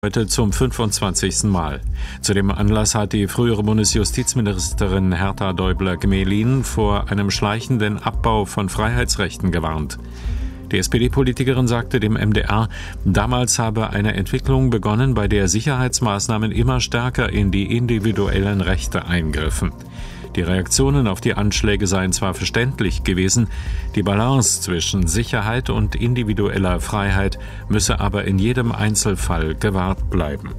Heute zum 25. Mal. Zu dem Anlass hat die frühere Bundesjustizministerin Herta Däubler-Gmelin vor einem schleichenden Abbau von Freiheitsrechten gewarnt. Die SPD-Politikerin sagte dem MDR, damals habe eine Entwicklung begonnen, bei der Sicherheitsmaßnahmen immer stärker in die individuellen Rechte eingriffen. Die Reaktionen auf die Anschläge seien zwar verständlich gewesen, die Balance zwischen Sicherheit und individueller Freiheit müsse aber in jedem Einzelfall gewahrt bleiben.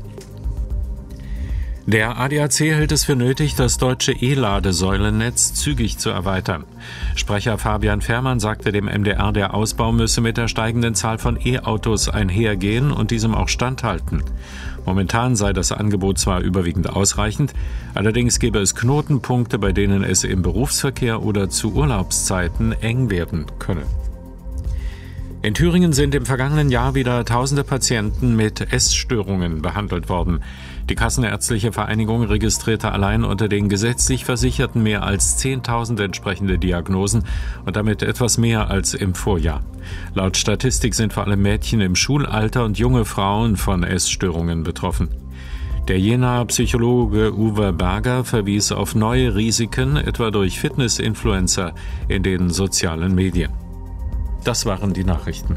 Der ADAC hält es für nötig, das deutsche E-Ladesäulennetz zügig zu erweitern. Sprecher Fabian Fährmann sagte dem MDR, der Ausbau müsse mit der steigenden Zahl von E-Autos einhergehen und diesem auch standhalten. Momentan sei das Angebot zwar überwiegend ausreichend, allerdings gäbe es Knotenpunkte, bei denen es im Berufsverkehr oder zu Urlaubszeiten eng werden könne. In Thüringen sind im vergangenen Jahr wieder tausende Patienten mit Essstörungen behandelt worden. Die Kassenärztliche Vereinigung registrierte allein unter den gesetzlich Versicherten mehr als 10.000 entsprechende Diagnosen und damit etwas mehr als im Vorjahr. Laut Statistik sind vor allem Mädchen im Schulalter und junge Frauen von Essstörungen betroffen. Der Jenaer Psychologe Uwe Berger verwies auf neue Risiken, etwa durch Fitness-Influencer in den sozialen Medien. Das waren die Nachrichten.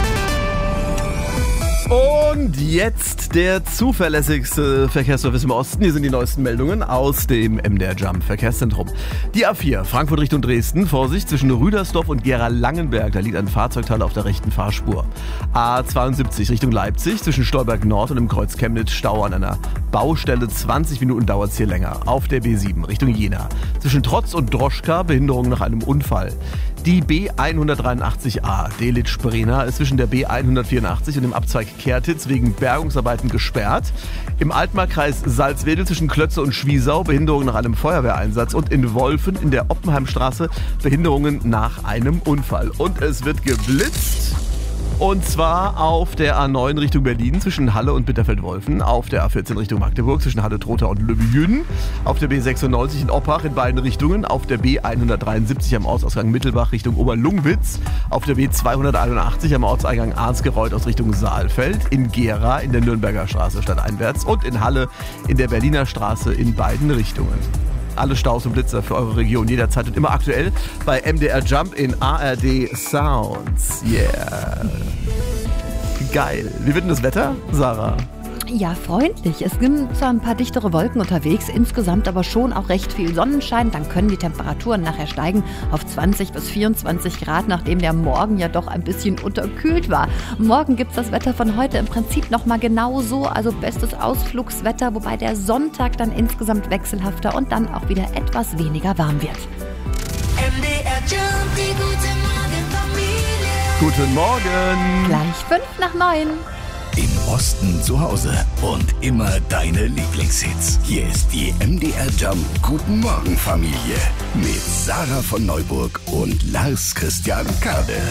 Und jetzt der zuverlässigste Verkehrsservice im Osten. Hier sind die neuesten Meldungen aus dem MDR Jump Verkehrszentrum. Die A4 Frankfurt Richtung Dresden. Vorsicht zwischen Rüdersdorf und Gera-Langenberg. Da liegt ein Fahrzeugteil auf der rechten Fahrspur. A72 Richtung Leipzig. Zwischen Stolberg Nord und dem Kreuz Chemnitz Stau an einer Baustelle. 20 Minuten dauert es hier länger. Auf der B7 Richtung Jena. Zwischen Trotz und Droschka Behinderung nach einem Unfall. Die B183a Delitzsch-Brena ist zwischen der B184 und dem Abzweig Kertitz wegen Bergungsarbeiten gesperrt. Im Altmarkkreis Salzwedel zwischen Klötze und Schwiesau Behinderung nach einem Feuerwehreinsatz und in Wolfen in der Oppenheimstraße Behinderungen nach einem Unfall. Und es wird geblitzt. Und zwar auf der A9 Richtung Berlin zwischen Halle und Bitterfeld-Wolfen, auf der A14 Richtung Magdeburg zwischen Halle-Trotha und Löbejün, auf der B96 in Oppach in beiden Richtungen, auf der B173 am Ortsausgang Mittelbach Richtung Oberlungwitz, auf der B281 am Ortseingang Arnsgereuth aus Richtung Saalfeld, in Gera in der Nürnberger Straße stadteinwärts und in Halle in der Berliner Straße in beiden Richtungen. Alle Staus und Blitzer für eure Region jederzeit und immer aktuell bei MDR Jump in ARD Sounds. Yeah. Geil. Wie wird denn das Wetter, Sarah? Ja, freundlich. Es sind zwar ein paar dichtere Wolken unterwegs, insgesamt aber schon auch recht viel Sonnenschein. Dann können die Temperaturen nachher steigen auf 20 bis 24 Grad, nachdem der Morgen ja doch ein bisschen unterkühlt war. Morgen gibt es das Wetter von heute im Prinzip nochmal genauso, also bestes Ausflugswetter, wobei der Sonntag dann insgesamt wechselhafter und dann auch wieder etwas weniger warm wird. MDR Jump, die gute Morgenfamilie. Guten Morgen. Gleich 5:09. Im Osten zu Hause und immer deine Lieblingshits. Hier ist die MDR Jump Guten Morgen Familie mit Sarah von Neuburg und Lars Christian Kade.